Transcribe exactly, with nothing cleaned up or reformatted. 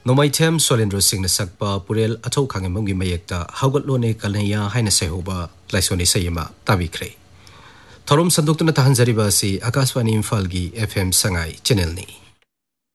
Nomaitem Solendro Singh Sakpa Purel Ato Kangamungi Mayekta Haugatlone Kalaya Haina Sehoba Laisoni Sayama Tabikre Thorum Sandukuna Tahanzaribasi Akaswani Imfalgi F M Sangai Channel ni